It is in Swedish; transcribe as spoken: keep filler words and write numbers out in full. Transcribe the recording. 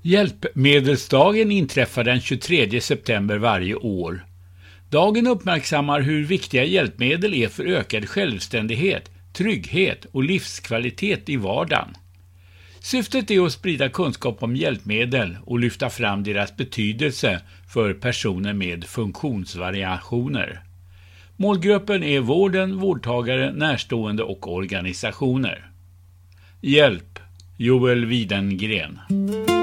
Hjälpmedelsdagen inträffar den tjugotredje september varje år. Dagen uppmärksammar hur viktiga hjälpmedel är för ökad självständighet, trygghet och livskvalitet i vardagen. Syftet är att sprida kunskap om hjälpmedel och lyfta fram deras betydelse för personer med funktionsvariationer. Målgruppen är vården, vårdtagare, närstående och organisationer. Hjälp, Joel Widengren.